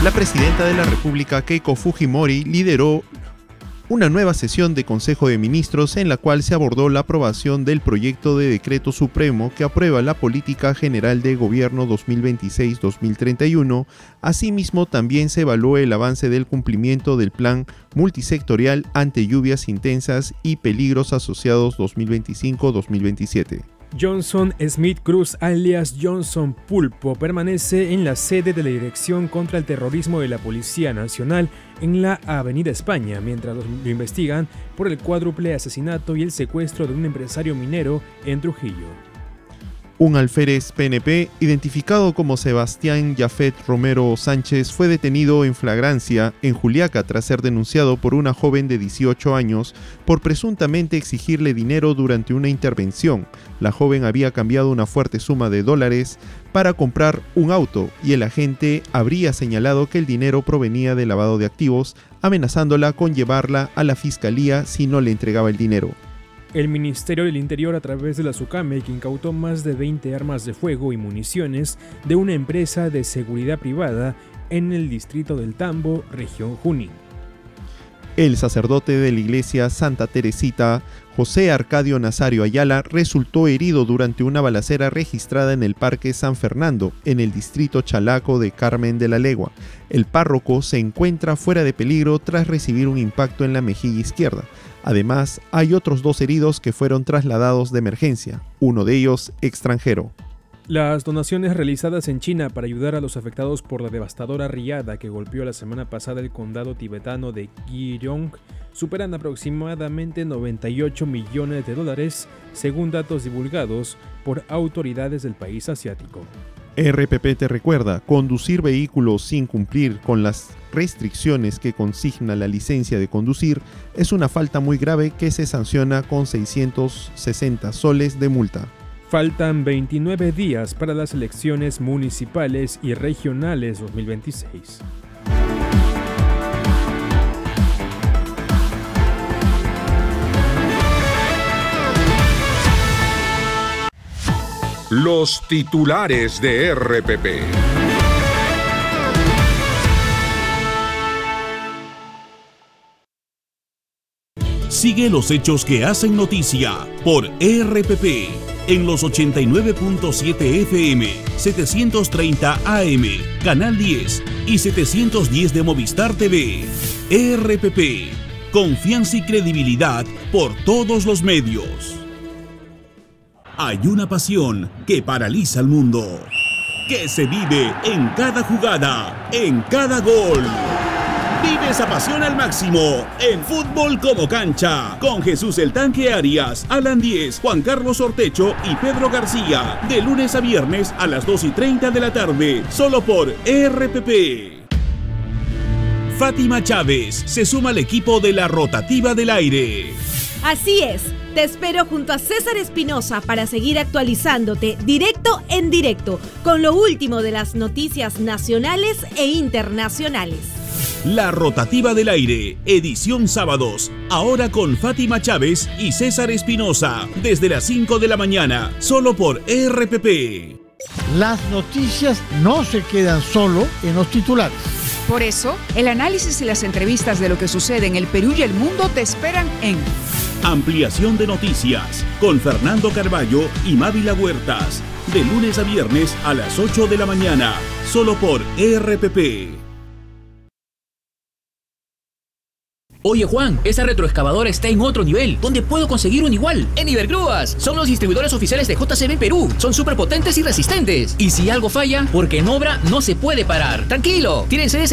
La presidenta de la República, Keiko Fujimori, lideró una nueva sesión de Consejo de Ministros en la cual se abordó la aprobación del proyecto de decreto supremo que aprueba la Política General de Gobierno 2026-2031. Asimismo, también se evaluó el avance del cumplimiento del Plan Multisectorial ante lluvias intensas y peligros asociados 2025-2027. Johnson Smith Cruz, alias Johnson Pulpo, permanece en la sede de la Dirección contra el Terrorismo de la Policía Nacional en la Avenida España, mientras lo investigan por el cuádruple asesinato y el secuestro de un empresario minero en Trujillo. Un alférez PNP, identificado como Sebastián Yafet Romero Sánchez, fue detenido en flagrancia en Juliaca tras ser denunciado por una joven de 18 años por presuntamente exigirle dinero durante una intervención. La joven había cambiado una fuerte suma de dólares para comprar un auto y el agente habría señalado que el dinero provenía de lavado de activos, amenazándola con llevarla a la fiscalía si no le entregaba el dinero. El Ministerio del Interior, a través de la SUCAMEC, incautó más de 20 armas de fuego y municiones de una empresa de seguridad privada en el distrito del Tambo, región Junín. El sacerdote de la iglesia Santa Teresita, José Arcadio Nazario Ayala, resultó herido durante una balacera registrada en el Parque San Fernando, en el distrito chalaco de Carmen de la Legua. El párroco se encuentra fuera de peligro tras recibir un impacto en la mejilla izquierda. Además, hay otros 2 heridos que fueron trasladados de emergencia, uno de ellos extranjero. Las donaciones realizadas en China para ayudar a los afectados por la devastadora riada que golpeó la semana pasada el condado tibetano de Gyeong superan aproximadamente $98 millones, según datos divulgados por autoridades del país asiático. RPP te recuerda, conducir vehículos sin cumplir con las restricciones que consigna la licencia de conducir es una falta muy grave que se sanciona con 660 soles de multa. Faltan 29 días para las elecciones municipales y regionales 2026. Los titulares de RPP. Sigue los hechos que hacen noticia por RPP en los 89.7 FM, 730 AM, Canal 10 y 710 de Movistar TV. RPP, confianza y credibilidad por todos los medios. Hay una pasión que paraliza al mundo, que se vive en cada jugada, en cada gol. Vive esa pasión al máximo en Fútbol como Cancha, con Jesús el Tanque Arias, Alan Díez, Juan Carlos Ortecho y Pedro García, de lunes a viernes a las 2:30 de la tarde, solo por RPP. Fátima Chávez se suma al equipo de la Rotativa del Aire. Así es. Te espero junto a César Espinosa para seguir actualizándote directo en directo con lo último de las noticias nacionales e internacionales. La Rotativa del Aire, edición sábados, ahora con Fátima Chávez y César Espinosa, desde las 5 de la mañana, solo por RPP. Las noticias no se quedan solo en los titulares. Por eso, el análisis y las entrevistas de lo que sucede en el Perú y el mundo te esperan en Ampliación de Noticias, con Fernando Carballo y Mávila Huertas, de lunes a viernes a las 8 de la mañana, solo por RPP. Oye Juan, esa retroexcavadora está en otro nivel. ¿Dónde puedo conseguir un igual? En Ibergrúas. Son los distribuidores oficiales de JCB Perú. Son súper potentes y resistentes. Y si algo falla, porque en obra no se puede parar. Tranquilo, tienen sedes